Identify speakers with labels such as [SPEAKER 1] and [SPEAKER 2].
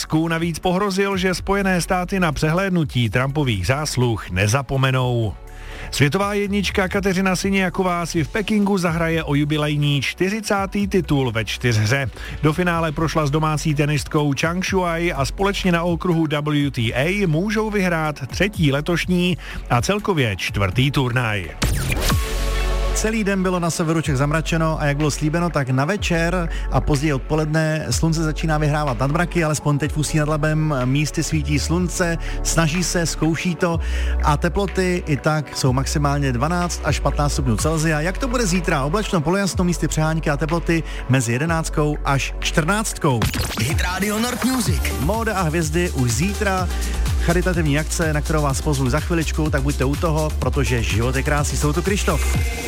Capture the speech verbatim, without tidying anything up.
[SPEAKER 1] Rusku navíc pohrozil, že Spojené státy na přehlédnutí Trumpových zásluh nezapomenou. Světová jednička Kateřina Siniaková si v Pekingu zahraje o jubilejní čtyřicátý titul ve čtyřhře. Do finále prošla s domácí tenistkou Zhang Shuai a společně na okruhu W T A můžou vyhrát třetí letošní a celkově čtvrtý turnaj.
[SPEAKER 2] Celý den bylo na severu Čech zamračeno a jak bylo slíbeno, tak na večer a později odpoledne slunce začíná vyhrávat nad mraky, alespoň teď v Ústí nad Labem místy svítí slunce, snaží se, zkouší to a teploty i tak jsou maximálně dvanáct až patnáct stupňů Celsia. Jak to bude zítra? Oblačno, polojasno, místy přehánky a teploty mezi jedenáctkou až čtrnáctkou.
[SPEAKER 3] Hit Radio Nord Music.
[SPEAKER 2] Móda a hvězdy už zítra. Charitativní akce, na kterou vás pozvu za chviličku, tak buďte u toho, protože život je krásný. Jsou tu Krištof.